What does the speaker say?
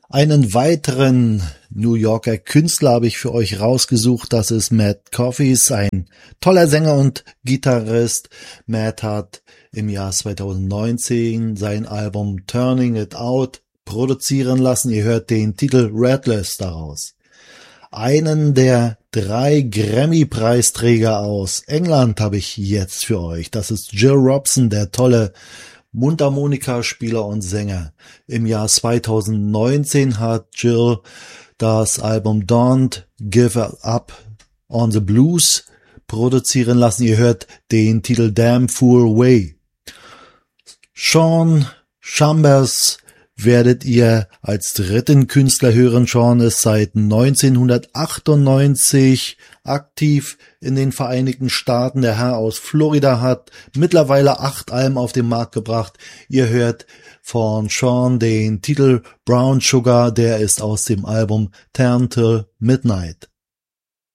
Einen weiteren New Yorker Künstler habe ich für euch rausgesucht. Das ist Matt Coffees, ein toller Sänger und Gitarrist. Matt hat im Jahr 2019 sein Album Turning It Out produzieren lassen. Ihr hört den Titel Redless daraus. Einen der 3 Grammy-Preisträger aus England habe ich jetzt für euch. Das ist Jill Robson, der tolle Mundharmonikaspieler und Sänger. Im Jahr 2019 hat Jill das Album Don't Give Up on the Blues produzieren lassen. Ihr hört den Titel Damn Fool Way. Sean Chambers werdet ihr als dritten Künstler hören. Sean ist seit 1998 aktiv in den Vereinigten Staaten. Der Herr aus Florida hat mittlerweile 8 Alben auf den Markt gebracht. Ihr hört von Sean den Titel Brown Sugar, der ist aus dem Album Turn Till Midnight.